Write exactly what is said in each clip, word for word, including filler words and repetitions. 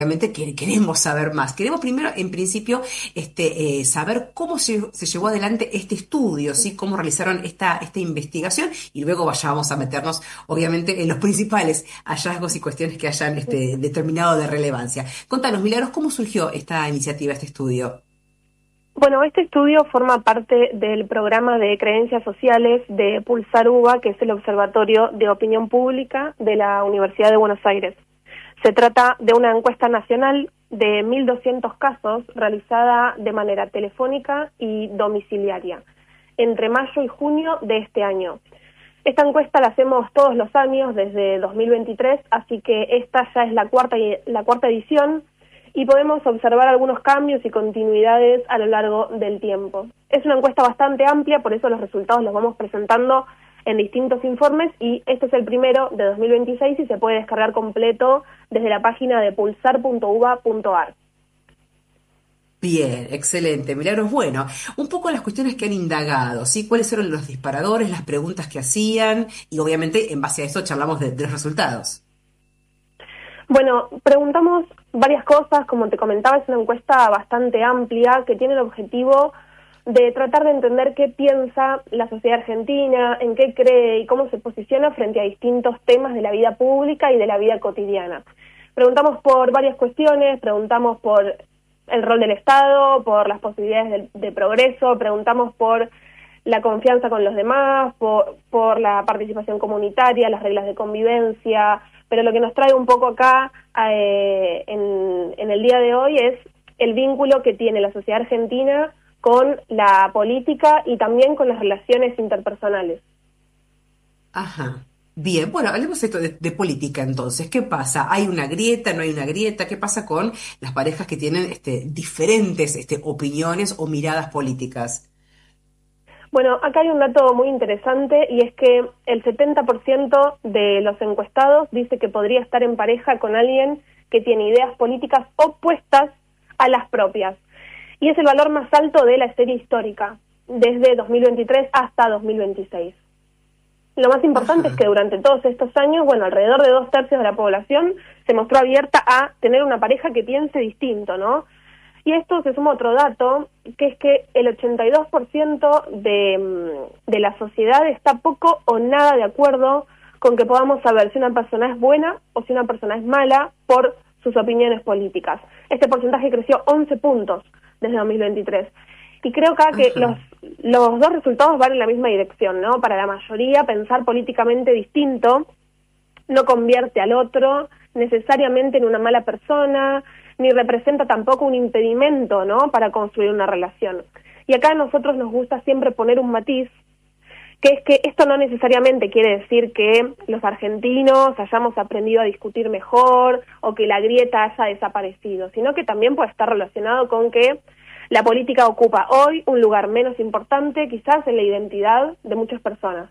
Obviamente que- queremos saber más. Queremos primero, en principio, este, eh, saber cómo se, se llevó adelante este estudio, ¿sí? Cómo realizaron esta, esta investigación y luego vayamos a meternos, obviamente, en los principales hallazgos y cuestiones que hayan este, determinado de relevancia. Contanos, Milagros, ¿cómo surgió esta iniciativa, este estudio? Bueno, este estudio forma parte del programa de creencias sociales de Pulsar UBA, que es el Observatorio de Opinión Pública de la Universidad de Buenos Aires. Se trata de una encuesta nacional de mil doscientos casos realizada de manera telefónica y domiciliaria entre mayo y junio de este año. Esta encuesta la hacemos todos los años desde dos mil veintitrés, así que esta ya es la cuarta, la cuarta edición y podemos observar algunos cambios y continuidades a lo largo del tiempo. Es una encuesta bastante amplia, por eso los resultados los vamos presentando en distintos informes y este es el primero de dos mil veintiséis y se puede descargar completo desde la página de pulsar punto uva punto ar. Bien, excelente, Milagros. Bueno, un poco las cuestiones que han indagado, ¿sí? ¿Cuáles eran los disparadores, las preguntas que hacían? Y obviamente en base a eso charlamos de, de los resultados. Bueno, preguntamos varias cosas, como te comentaba, es una encuesta bastante amplia que tiene el objetivo de tratar de entender qué piensa la sociedad argentina, en qué cree y cómo se posiciona frente a distintos temas de la vida pública y de la vida cotidiana. Preguntamos por varias cuestiones, preguntamos por el rol del Estado, por las posibilidades de, de progreso, preguntamos por la confianza con los demás, por, por la participación comunitaria, las reglas de convivencia, pero lo que nos trae un poco acá eh, en, en el día de hoy es el vínculo que tiene la sociedad argentina con la política y también con las relaciones interpersonales. Ajá. Bien, bueno, hablemos esto de, de política entonces. ¿Qué pasa? ¿Hay una grieta? ¿No hay una grieta? ¿Qué pasa con las parejas que tienen este, diferentes este, opiniones o miradas políticas? Bueno, acá hay un dato muy interesante y es que el setenta por ciento de los encuestados dice que podría estar en pareja con alguien que tiene ideas políticas opuestas a las propias. Y es el valor más alto de la serie histórica, desde dos mil veintitrés hasta dos mil veintiséis. Lo más importante es Ajá. que durante todos estos años, bueno, alrededor de dos tercios de la población se mostró abierta a tener una pareja que piense distinto, ¿no? Y a esto se suma otro dato, que es que el ochenta y dos por ciento de, de la sociedad está poco o nada de acuerdo con que podamos saber si una persona es buena o si una persona es mala por sus opiniones políticas. Este porcentaje creció once puntos desde dos mil veintitrés. Y creo acá que Ajá. los, los dos resultados van en la misma dirección, ¿no? Para la mayoría, pensar políticamente distinto no convierte al otro necesariamente en una mala persona, ni representa tampoco un impedimento, ¿no?, para construir una relación. Y acá a nosotros nos gusta siempre poner un matiz, que es que esto no necesariamente quiere decir que los argentinos hayamos aprendido a discutir mejor o que la grieta haya desaparecido, sino que también puede estar relacionado con que la política ocupa hoy un lugar menos importante quizás en la identidad de muchas personas.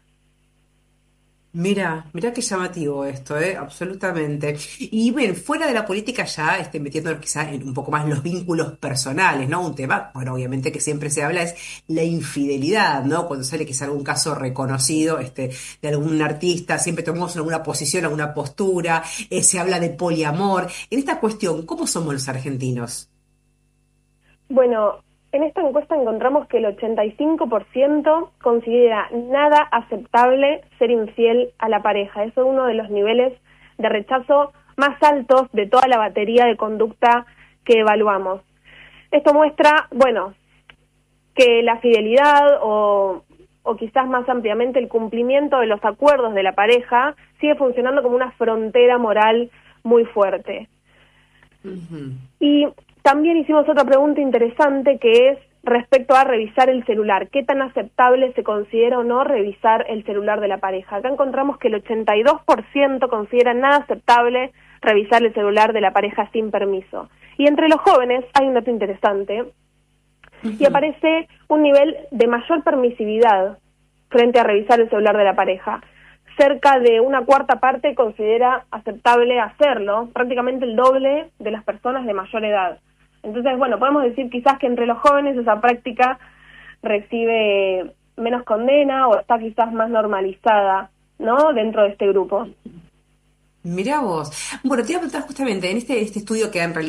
Mira, mira qué llamativo esto, ¿eh? Absolutamente. Y bueno, fuera de la política ya, este, metiéndonos quizá en un poco más los vínculos personales, ¿no? Un tema, bueno, obviamente que siempre se habla es la infidelidad, ¿no? Cuando sale quizá algún caso reconocido, este, de algún artista, siempre tomamos alguna posición, alguna postura, eh, se habla de poliamor. En esta cuestión, ¿cómo somos los argentinos? Bueno, en esta encuesta encontramos que el ochenta y cinco por ciento considera nada aceptable ser infiel a la pareja. Eso es uno de los niveles de rechazo más altos de toda la batería de conducta que evaluamos. Esto muestra, bueno, que la fidelidad o, o quizás más ampliamente el cumplimiento de los acuerdos de la pareja sigue funcionando como una frontera moral muy fuerte. Ujú. Y también hicimos otra pregunta interesante que es respecto a revisar el celular. ¿Qué tan aceptable se considera o no revisar el celular de la pareja? Acá encontramos que el ochenta y dos por ciento considera nada aceptable revisar el celular de la pareja sin permiso. Y entre los jóvenes hay un dato interesante y Ujú. aparece un nivel de mayor permisividad frente a revisar el celular de la pareja. Cerca de una cuarta parte considera aceptable hacerlo, prácticamente el doble de las personas de mayor edad. Entonces, bueno, podemos decir quizás que entre los jóvenes esa práctica recibe menos condena o está quizás más normalizada, ¿no?, dentro de este grupo. Mirá vos. Bueno, te iba a preguntar justamente, en este, este estudio que han realizado